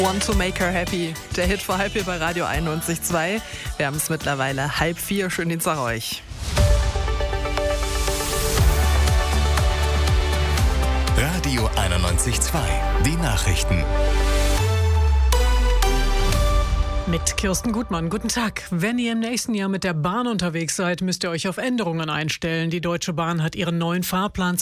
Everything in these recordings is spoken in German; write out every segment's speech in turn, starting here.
Want to make her happy. Der Hit for Hype hier bei Radio 91.2. Wir haben es mittlerweile 3:30. Schönen Dienstag euch. Radio 91.2. Die Nachrichten. Mit Kirsten Gutmann. Guten Tag. Wenn ihr im nächsten Jahr mit der Bahn unterwegs seid, müsst ihr euch auf Änderungen einstellen. Die Deutsche Bahn hat ihren neuen Fahrplan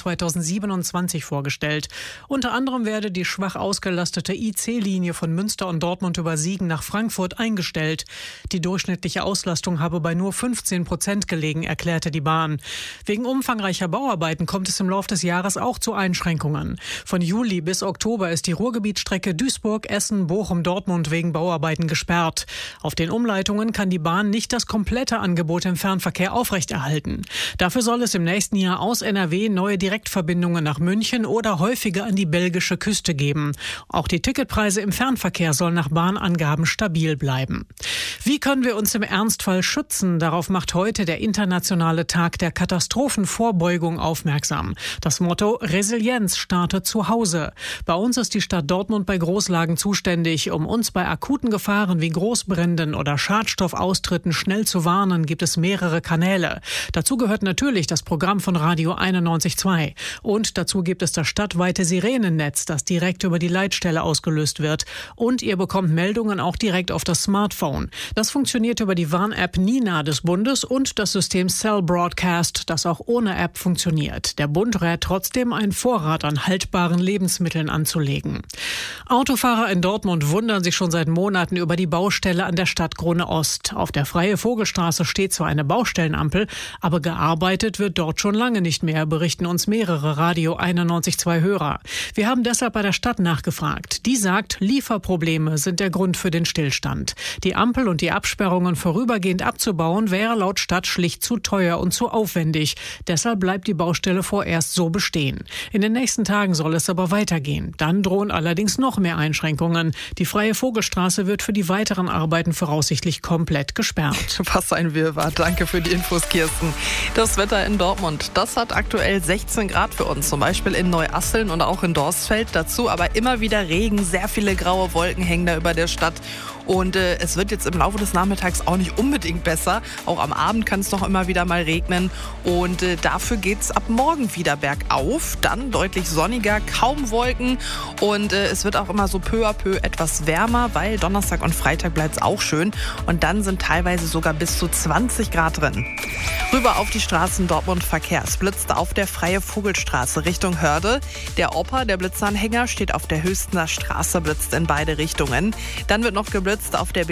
2027 vorgestellt. Unter anderem werde die schwach ausgelastete IC-Linie von Münster und Dortmund über Siegen nach Frankfurt eingestellt. Die durchschnittliche Auslastung habe bei nur 15% gelegen, erklärte die Bahn. Wegen umfangreicher Bauarbeiten kommt es im Laufe des Jahres auch zu Einschränkungen. Von Juli bis Oktober ist die Ruhrgebietsstrecke Duisburg, Essen, Bochum, Dortmund wegen Bauarbeiten gesperrt. Auf den Umleitungen kann die Bahn nicht das komplette Angebot im Fernverkehr aufrechterhalten. Dafür soll es im nächsten Jahr aus NRW neue Direktverbindungen nach München oder häufiger an die belgische Küste geben. Auch die Ticketpreise im Fernverkehr sollen nach Bahnangaben stabil bleiben. Wie können wir uns im Ernstfall schützen? Darauf macht heute der internationale Tag der Katastrophenvorbeugung aufmerksam. Das Motto Resilienz startet zu Hause. Bei uns ist die Stadt Dortmund bei Großlagen zuständig. Um uns bei akuten Gefahren wie Großbränden oder Schadstoffaustritten schnell zu warnen, gibt es mehrere Kanäle. Dazu gehört natürlich das Programm von Radio 91.2. Und dazu gibt es das stadtweite Sirenennetz, das direkt über die Leitstelle ausgelöst wird. Und ihr bekommt Meldungen auch direkt auf das Smartphone. Das funktioniert über die Warn-App Nina des Bundes und das System Cell Broadcast, das auch ohne App funktioniert. Der Bund rät trotzdem, einen Vorrat an haltbaren Lebensmitteln anzulegen. Autofahrer in Dortmund wundern sich schon seit Monaten über die Baustelle an der Stadtkrone Ost. Auf der Freie Vogelstraße steht zwar eine Baustellenampel, aber gearbeitet wird dort schon lange nicht mehr, berichten uns mehrere Radio 91.2 Hörer. Wir haben deshalb bei der Stadt nachgefragt. Die sagt, Lieferprobleme sind der Grund für den Stillstand. Die Ampel und die Absperrungen vorübergehend abzubauen, wäre laut Stadt schlicht zu teuer und zu aufwendig. Deshalb bleibt die Baustelle vorerst so bestehen. In den nächsten Tagen soll es aber weitergehen. Dann drohen allerdings noch mehr Einschränkungen. Die Freie Vogelstraße wird für die weiteren Arbeiten voraussichtlich komplett gesperrt. Was ein Wirrwarr. Danke für die Infos, Kirsten. Das Wetter in Dortmund, das hat aktuell 16 Grad für uns. Zum Beispiel in Neuasseln und auch in Dorstfeld. Dazu aber immer wieder Regen. Sehr viele graue Wolken hängen da über der Stadt. Und es wird jetzt im Laufe des Nachmittags auch nicht unbedingt besser. Auch am Abend kann es noch immer wieder mal regnen. Und dafür geht es ab morgen wieder bergauf. Dann deutlich sonniger, kaum Wolken. Und es wird auch immer so peu à peu etwas wärmer, weil Donnerstag und Freitag bleibt es auch schön. Und dann sind teilweise sogar bis zu 20 Grad drin. Rüber auf die Straßen Dortmund Verkehr. Es blitzt auf der Freie Vogelstraße Richtung Hörde. Der Opa, der Blitzanhänger, steht auf der Höchstener Straße, blitzt in beide Richtungen. Dann wird noch geblitzt auf der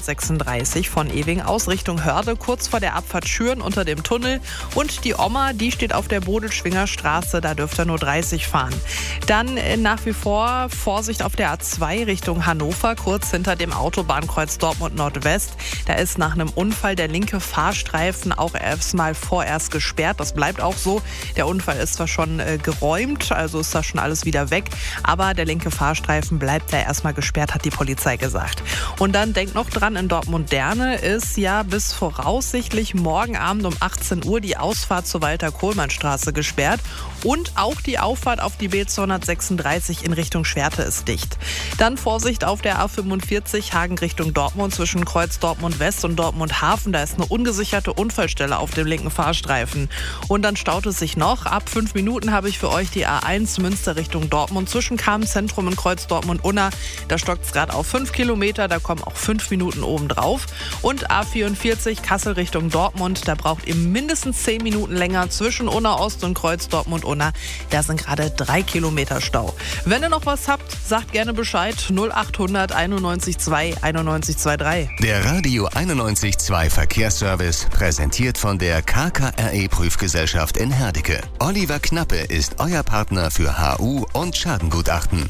B236 von Ewing aus Richtung Hörde, kurz vor der Abfahrt Schüren unter dem Tunnel. Und die Oma, die steht auf der Bodelschwinger Straße, da dürft ihr nur 30 fahren. Dann nach wie vor Vorsicht auf der A2 Richtung Hannover, kurz hinter dem Autobahnkreuz Dortmund Nordwest. Da ist nach einem Unfall der linke Fahrstreifen auch erstmal vorerst gesperrt. Das bleibt auch so. Der Unfall ist zwar schon geräumt, also ist da schon alles wieder weg, aber der linke Fahrstreifen bleibt da erstmal gesperrt, hat die Polizei gesagt. Und dann denkt noch dran, in Dortmund-Derne ist ja bis voraussichtlich morgen Abend um 18 Uhr die Ausfahrt zur Walter-Kohlmann-Straße gesperrt. Und auch die Auffahrt auf die B236 in Richtung Schwerte ist dicht. Dann Vorsicht auf der A45 Hagen Richtung Dortmund zwischen Kreuz Dortmund West und Dortmund Hafen. Da ist eine ungesicherte Unfallstelle auf dem linken Fahrstreifen. Und dann staut es sich noch. Ab 5 Minuten habe ich für euch die A1 Münster Richtung Dortmund zwischen Kamen-Zentrum und Kreuz Dortmund-Unna. Da stockt es gerade auf 5 Kilometer. Da kommen auch 5 Minuten obendrauf. Und A44 Kassel Richtung Dortmund. Da braucht ihr mindestens 10 Minuten länger zwischen Unna Ost und Kreuz Dortmund-Unna. Da sind gerade 3 Kilometer Stau. Wenn ihr noch was habt, sagt gerne Bescheid. 0800 91 2 91 23. Der Radio 91.2 Verkehrsservice präsentiert von der KKRE-Prüfgesellschaft in Herdecke. Oliver Knappe ist euer Partner für HU und Schadengutachten.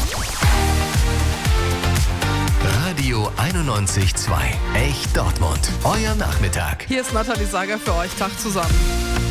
Radio 91.2 Echt Dortmund. Euer Nachmittag. Hier ist Nathalie Sager für euch. Tag zusammen.